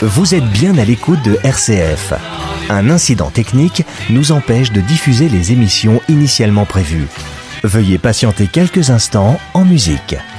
Vous êtes bien à l'écoute de RCF. Un incident technique nous empêche de diffuser les émissions initialement prévues. Veuillez patienter quelques instants en musique.